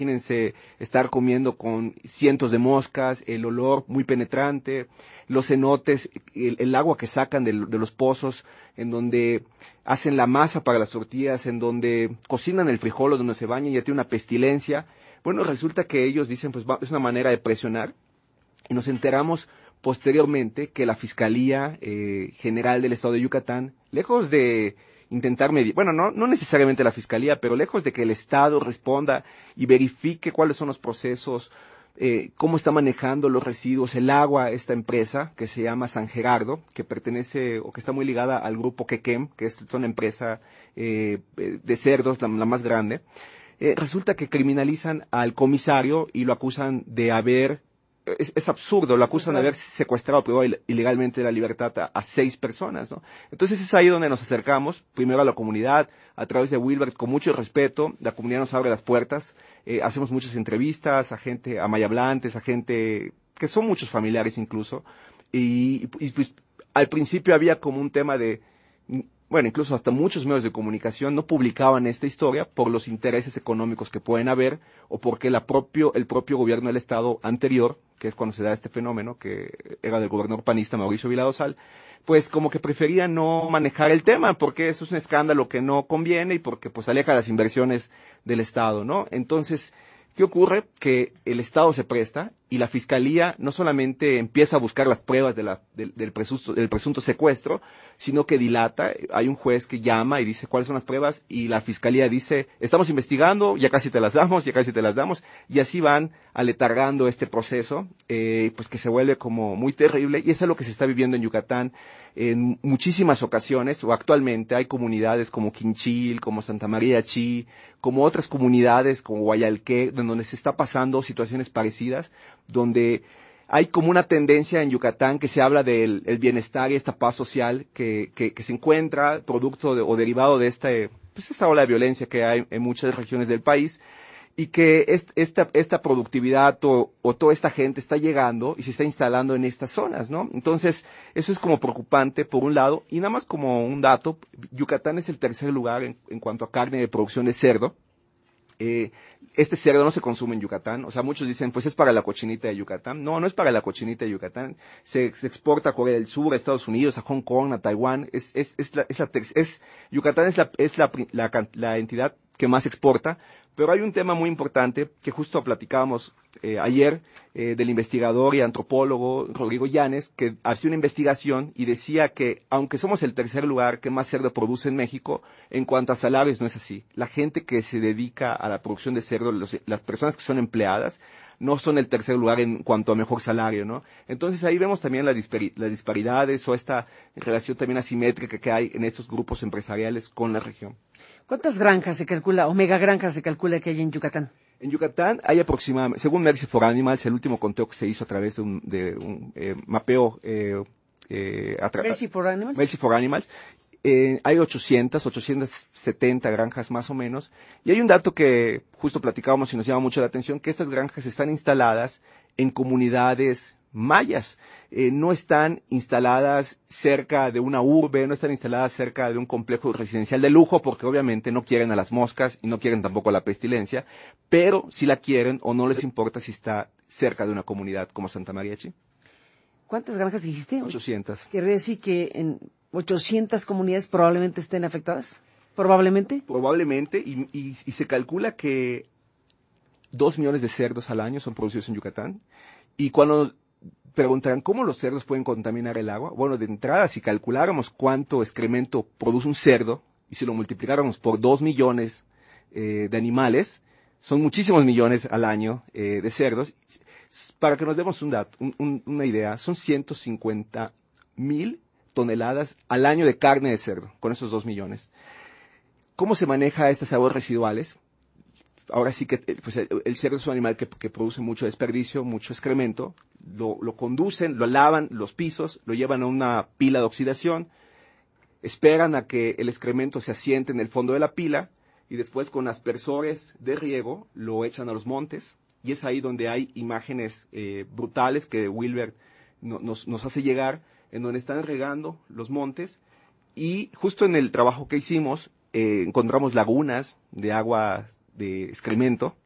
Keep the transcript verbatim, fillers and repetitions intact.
Imagínense estar comiendo con cientos de moscas, el olor muy penetrante, los cenotes, el, el agua que sacan de, de los pozos, en donde hacen la masa para las tortillas, en donde cocinan el frijol o donde se bañan, ya tiene una pestilencia. Bueno, resulta que ellos dicen, pues va, es una manera de presionar, y nos enteramos posteriormente que la Fiscalía eh, General del Estado de Yucatán, lejos de intentar medir, bueno, no, no necesariamente la Fiscalía, pero lejos de que el Estado responda y verifique cuáles son los procesos, eh, cómo está manejando los residuos, el agua, esta empresa que se llama San Gerardo, que pertenece o que está muy ligada al grupo Quequem, que es, es una empresa eh, de cerdos, la, la más grande, eh, resulta que criminalizan al comisario y lo acusan de haber Es, es absurdo, lo acusan de haber secuestrado, privado ilegalmente de la libertad a, a seis personas, ¿no? Entonces es ahí donde nos acercamos, primero a la comunidad, a través de Wilbert, con mucho respeto, la comunidad nos abre las puertas, eh, hacemos muchas entrevistas a gente, a mayablantes, a gente, que son muchos familiares incluso, y, y pues al principio había como un tema de, bueno, incluso hasta muchos medios de comunicación no publicaban esta historia por los intereses económicos que pueden haber o porque la propio, el propio gobierno del Estado anterior, que es cuando se da este fenómeno, que era del gobernador panista Mauricio Villadosal, pues como que prefería no manejar el tema porque eso es un escándalo que no conviene y porque pues aleja las inversiones del Estado, ¿no? Entonces, ¿qué ocurre? Que el Estado se presta y la Fiscalía no solamente empieza a buscar las pruebas de la, del, del, presunto, del presunto secuestro, sino que dilata. Hay un juez que llama y dice cuáles son las pruebas y la Fiscalía dice, estamos investigando, ya casi te las damos, ya casi te las damos, y así van aletargando este proceso, eh, pues que se vuelve como muy terrible, y eso es lo que se está viviendo en Yucatán en muchísimas ocasiones, o actualmente hay comunidades como Quinchil, como Santa María Chi, como otras comunidades como Guayalqué, donde se está pasando situaciones parecidas, donde hay como una tendencia en Yucatán que se habla del el bienestar y esta paz social que, que, que se encuentra producto de, o derivado de esta, pues esta ola de violencia que hay en muchas regiones del país, y que es, esta, esta productividad o, o toda esta gente está llegando y se está instalando en estas zonas, ¿no? Entonces, eso es como preocupante por un lado, y nada más como un dato, Yucatán es el tercer lugar en, en cuanto a carne de producción de cerdo. Eh, este cerdo no se consume en Yucatán, o sea, muchos dicen, pues es para la cochinita de Yucatán. No, no es para la cochinita de Yucatán. Se, se exporta a Corea del Sur, a Estados Unidos, a Hong Kong, a Taiwán. Es, es, es la, es la, es, Yucatán es la, es la, la, la entidad que más exporta. Pero hay un tema muy importante que justo platicábamos eh, ayer eh, del investigador y antropólogo Rodrigo Llanes, que hacía una investigación y decía que aunque somos el tercer lugar que más cerdo produce en México, en cuanto a salarios no es así. La gente que se dedica a la producción de cerdo, los, las personas que son empleadas, no son el tercer lugar en cuanto a mejor salario, ¿no? Entonces ahí vemos también las, dispari- las disparidades o esta relación también asimétrica que hay en estos grupos empresariales con la región. ¿Cuántas granjas se calcula, o megagranjas se calcula que hay en Yucatán? En Yucatán hay aproximadamente, según Mercy for Animals, el último conteo que se hizo a través de un, de un eh, mapeo. Eh, eh, tra- ¿Mercy for Animals? Mercy for Animals. Eh, hay ochocientas, ochocientas setenta granjas más o menos, y hay un dato que justo platicábamos y nos llama mucho la atención, que estas granjas están instaladas en comunidades mayas, eh, no están instaladas cerca de una urbe, no están instaladas cerca de un complejo residencial de lujo, porque obviamente no quieren a las moscas y no quieren tampoco a la pestilencia, pero si la quieren o no les importa si está cerca de una comunidad como Santa María Chi. ¿Cuántas granjas dijiste? ochocientas. ¿Quiere decir que en ochocientas comunidades probablemente estén afectadas? ¿Probablemente? Probablemente, y, y, y se calcula que dos millones de cerdos al año son producidos en Yucatán, y cuando preguntarán cómo los cerdos pueden contaminar el agua, bueno, de entrada, si calculáramos cuánto excremento produce un cerdo, y si lo multiplicáramos por dos millones eh, de animales, son muchísimos millones al año eh, de cerdos. Para que nos demos un dato, un, un, una idea, son ciento cincuenta mil toneladas al año de carne de cerdo, con esos dos millones. ¿Cómo se maneja estas aguas residuales? Ahora sí que pues el, el cerdo es un animal que, que produce mucho desperdicio, mucho excremento, lo, lo conducen, lo lavan los pisos, lo llevan a una pila de oxidación, esperan a que el excremento se asiente en el fondo de la pila y después con aspersores de riego lo echan a los montes, y es ahí donde hay imágenes eh, brutales que Wilbert no, nos, nos hace llegar, en donde están regando los montes, y justo en el trabajo que hicimos eh, encontramos lagunas de agua de excremento,